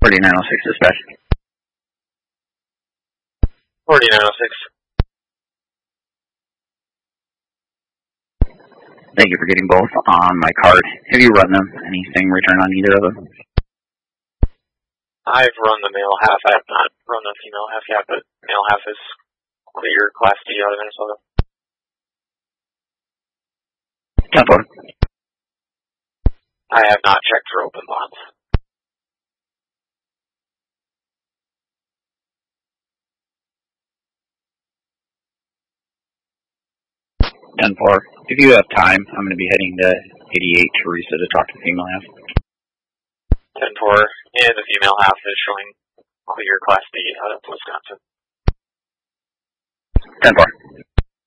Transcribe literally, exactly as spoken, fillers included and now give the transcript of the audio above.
forty-nine oh six dispatch. forty-nine oh six. Thank you for getting both on my card. Have you run them? Anything return on either of them? I've run the male half. I have not run the female half yet, but male half is clear, Class D out of Minnesota. ten four. I have not checked for open bonds. ten four. If you have time, I'm going to be heading to eighty-eight Teresa to talk to the female half. ten four, and the female half is showing clear Class D out of Wisconsin. ten four.